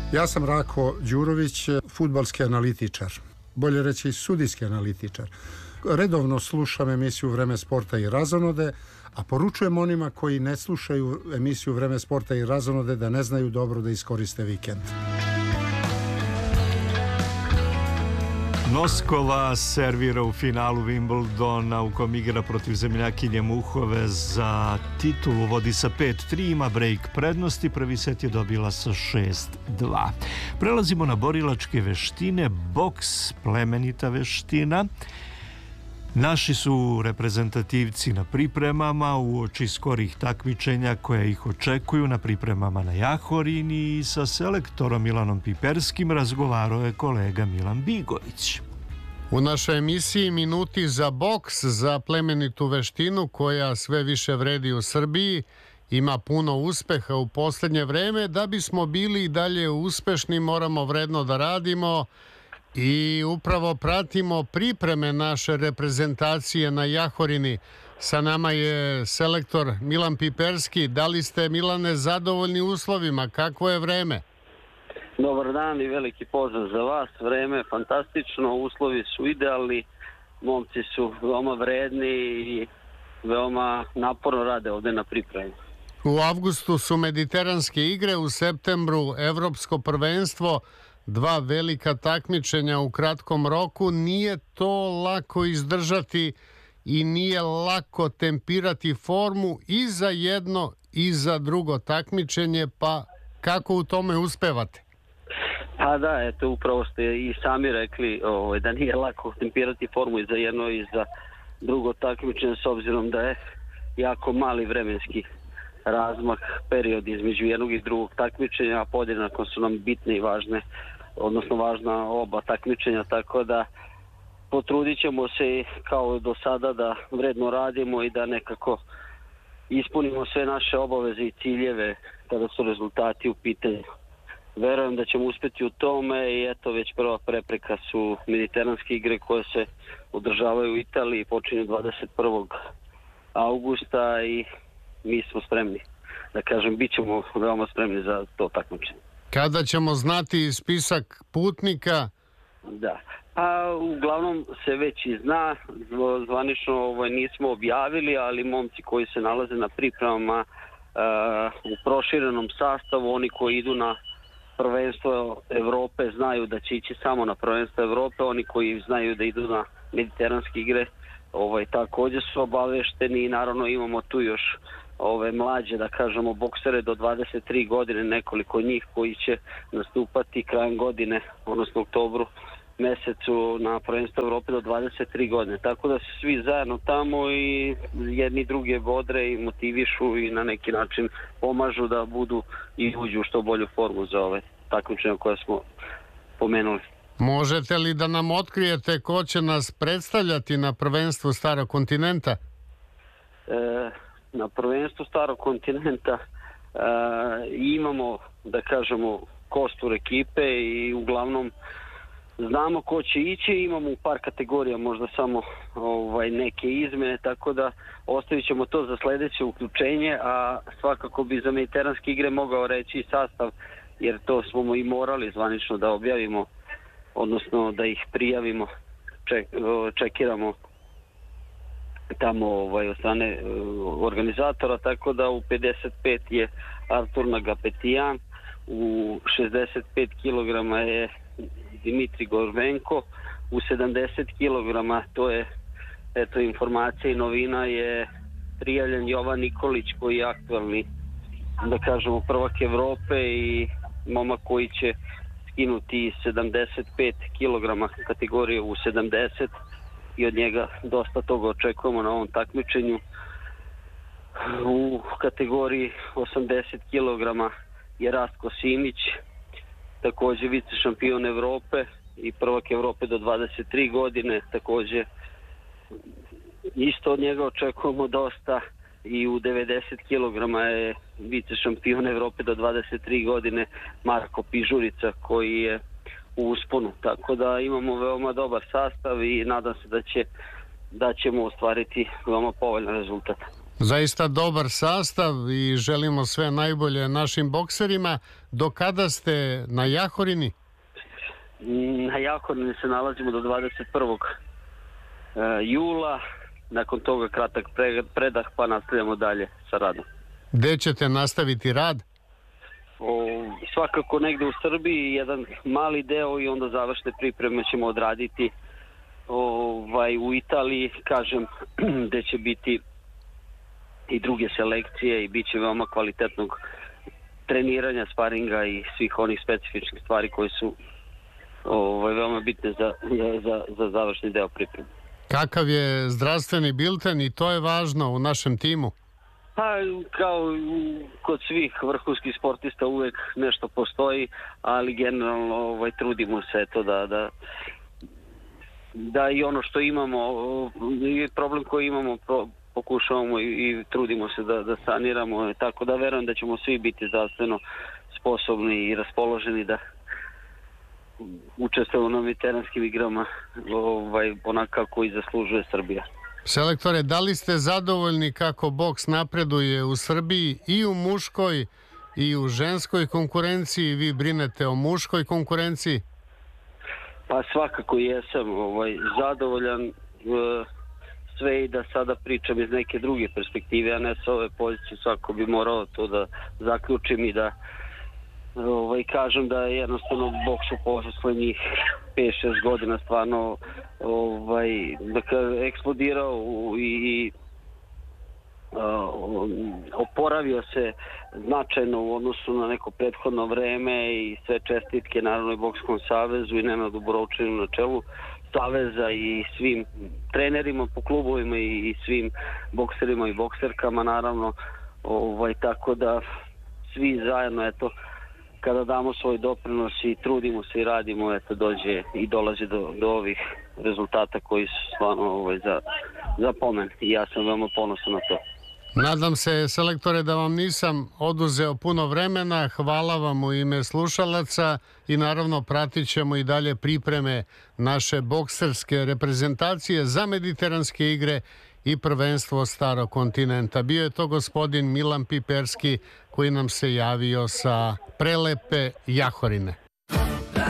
Ja sam Rako Đurović, fudbalski analitičar, bolje reći sudijski analitičar. Redovno slušam emisiju Vreme sporta i razonode, a poručujem onima koji ne slušaju emisiju Vreme sporta i razonode da ne znaju dobro da iskoriste vikend. Noskova servira u finalu Wimbledona u kom igra protiv zemljakinje Muhove za titulu, vodi sa 5-3, ima break prednosti, prvi set je dobila sa 6-2. Prelazimo na borilačke veštine, boks, plemenita veština. Naši su reprezentativci na pripremama uoči skorih takmičenja koja ih očekuju na pripremama na Jahorini i sa selektorom Milanom Piperskim razgovarao je kolega Milan Bigović. U našoj emisiji Minuti za boks, za plemenitu veštinu koja sve više vredi u Srbiji, ima puno uspeha u posljednje vreme. Da bismo bili i dalje uspešni moramo vredno da radimo i upravo pratimo pripreme naše reprezentacije na Jahorini. Sa nama je selektor Milan Piperski. Da li ste, Milane, zadovoljni uslovima? Kakvo je vreme? Dobar dan i veliki pozdrav za vas. Vreme je fantastično, uslovi su idealni, momci su veoma vredni i veoma naporno rade ovde na pripremi. U avgustu su mediteranske igre, u septembru evropsko prvenstvo, dva velika takmičenja u kratkom roku. Nije to lako izdržati i nije lako tempirati formu i za jedno i za drugo takmičenje, pa kako u tome uspevate? Pa da, eto, upravo ste i sami rekli da nije lako tempirati formu i za jedno i za drugo takmičenje, s obzirom da je jako mali vremenski razmak, period između jednog i drugog takmičenja, a podjednako su nam bitne i važne, odnosno važna oba takmičenja, tako da potrudit ćemo se kao do sada da vredno radimo i da nekako ispunimo sve naše obaveze i ciljeve kada su rezultati u pitanju. Verujem da ćemo uspjeti u tome i eto, već prva prepreka su mediteranske igre koje se održavaju u Italiji, počinju 21. augusta i mi smo spremni. Da kažem, bit ćemo veoma spremni za to takmičenje. Kada ćemo znati spisak putnika? Da, pa uglavnom se već i zna, zvanično nismo objavili, ali momci koji se nalaze na pripremama u proširenom sastavu, oni koji idu na prvenstvo Evrope znaju da će ići samo na prvenstvo Evrope, oni koji znaju da idu na mediteranske igre također su obavešteni i naravno imamo tu još mlađe, da kažemo, boksere do 23 godine, nekoliko njih koji će nastupati krajem godine, odnosno oktobru mesecu na prvenstvo Evrope do 23 godine. Tako da se svi zajedno tamo i jedni druge bodre i motivišu i na neki način pomažu da budu i uđu u što bolju formu za ove takmičenja koje smo pomenuli. Možete li da nam otkrijete ko će nas predstavljati na prvenstvu Starog kontinenta? Na prvenstvu Starog kontinenta imamo, da kažemo, kostur ekipe i uglavnom znamo ko će ići, imamo u par kategorija možda samo neke izmene, tako da ostavit ćemo to za sljedeće uključenje, a svakako bi za mediteranske igre mogao reći sastav, jer to smo i morali zvanično da objavimo, odnosno da ih prijavimo, čekiramo tamo od strane organizatora, tako da u 55 je Artur Nagapetijan, u 65 kg je Dimitri Gorbenko, u 70 kg, to je eto informacija i novina, je prijavljen Jovan Nikolić koji je aktualni, da kažemo, prvak Evrope i momak koji će skinuti 75 kg kategorije u 70 i od njega dosta toga očekujemo na ovom takmičenju. U kategoriji 80 kg je Rastko Simić, također vice šampion Evrope i prvak Evrope do 23 godine, također isto od njega očekujemo dosta. I u 90 kg je vice šampion Evrope do 23 godine Marko Pižurica koji je u usponu. Tako da imamo veoma dobar sastav i nadam se da ćemo ostvariti veoma povoljan rezultat. Zaista dobar sastav i želimo sve najbolje našim bokserima. Do kada ste na Jahorini? Na Jahorini se nalazimo do 21. jula. Nakon toga kratak predah pa nastavljamo dalje sa radom. Gde ćete nastaviti rad? Svakako negde u Srbiji, jedan mali deo i onda završne pripreme ćemo odraditi u Italiji, kažem, gde će biti i druge selekcije i bit će veoma kvalitetnog treniranja, sparinga i svih onih specifičnih stvari koje su veoma bitne za završni deo pripreme. Kakav je zdravstveni bilten i to je važno u našem timu? Pa, kao kod svih vrhunskih sportista uvek nešto postoji, ali generalno trudimo se da i ono što imamo, i problem koji imamo, pokušavamo i trudimo se da saniramo, tako da verujem da ćemo svi biti zdravstveno sposobni i raspoloženi da učestvujemo na veterinarskim igrama onako kako i zaslužuje Srbija. Selektore, da li ste zadovoljni kako boks napreduje u Srbiji i u muškoj i u ženskoj konkurenciji? Vi brinete o muškoj konkurenciji? Pa svakako jesam zadovoljan, sve i da sada pričam iz neke druge perspektive, a ne sa ove pozicije. Svako bi morao to da zaključim i da kažem da je jednostavno boks u poslednjih 5-6 godina stvarno eksplodirao i oporavio se značajno u odnosu na neko prethodno vreme i sve čestitke naravno i Bokskom savezu i Nenadu Borovčinu na čelu saveza i svim trenerima po klubovima i svim bokserima i bokserkama naravno, tako da svi zajedno kada damo svoj doprinos i trudimo se i radimo, dođe i dolazi do ovih rezultata koji su stvarno za pomen i ja sam veoma ponosan na to. Nadam se, selektore, da vam nisam oduzeo puno vremena. Hvala vam u ime slušalaca i naravno pratit ćemo i dalje pripreme naše bokserske reprezentacije za mediteranske igre i prvenstvo Starog kontinenta. Bio je to gospodin Milan Piperski koji nam se javio sa prelepe Jahorine.